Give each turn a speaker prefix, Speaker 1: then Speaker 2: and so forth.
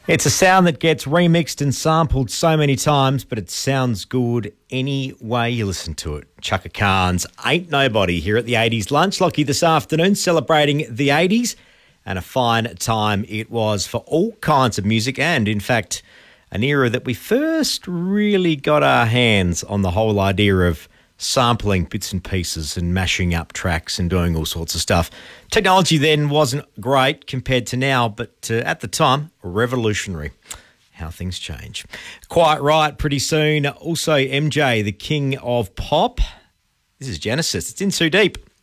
Speaker 1: It's a sound that gets remixed and sampled so many times, but it sounds good any way you listen to it. Chaka Khan's Ain't Nobody here at the 80s Lunch Lockie this afternoon, celebrating the 80s, and a fine time it was for all kinds of music, and in fact, an era that we first really got our hands on the whole idea of sampling bits and pieces and mashing up tracks and doing all sorts of stuff. Technology then wasn't great compared to now, but at the time, revolutionary. How things change. Quite right, pretty soon. Also, MJ, the king of pop. This is Genesis. It's In Too Deep.